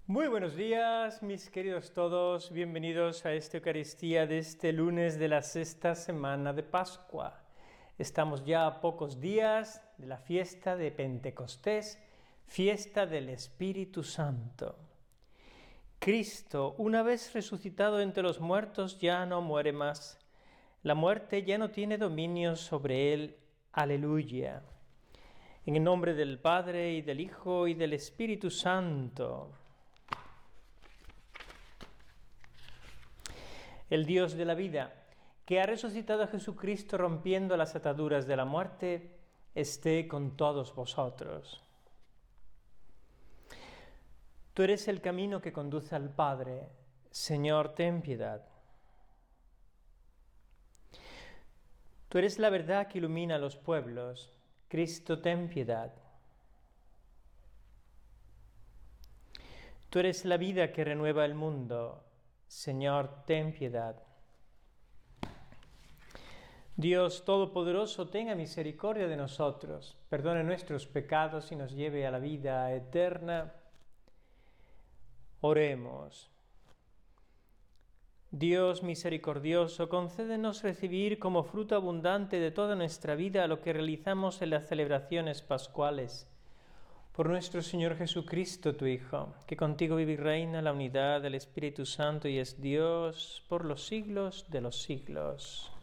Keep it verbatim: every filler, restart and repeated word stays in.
Muy buenos días, mis queridos todos, bienvenidos a esta Eucaristía de este lunes de la sexta semana de Pascua. Estamos ya a pocos días de la fiesta de Pentecostés, fiesta del Espíritu Santo. Cristo, una vez resucitado entre los muertos, ya no muere más. La muerte ya no tiene dominio sobre él. Aleluya. En el nombre del Padre, y del Hijo, y del Espíritu Santo. El Dios de la vida, que ha resucitado a Jesucristo rompiendo las ataduras de la muerte, esté con todos vosotros. Tú eres el camino que conduce al Padre. Señor, ten piedad. Tú eres la verdad que ilumina a los pueblos. Cristo, ten piedad. Tú eres la vida que renueva el mundo. Señor, ten piedad. Dios Todopoderoso, tenga misericordia de nosotros, perdone nuestros pecados y nos lleve a la vida eterna. Oremos. Dios misericordioso, concédenos recibir como fruto abundante de toda nuestra vida lo que realizamos en las celebraciones pascuales. Por nuestro Señor Jesucristo, tu Hijo, que contigo vive y reina en la unidad del Espíritu Santo y es Dios por los siglos de los siglos.